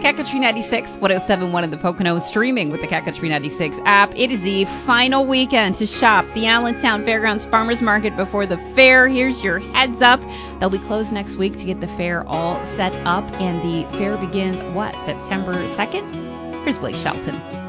Kakatri 96, 107.1 in the Poconos, streaming with the Kakatri 96 app. It is the final weekend to shop the Allentown Fairgrounds Farmers Market before the fair. Here's your heads up. They'll be closed next week to get the fair all set up, and the fair begins, September 2nd? Here's Blake Shelton.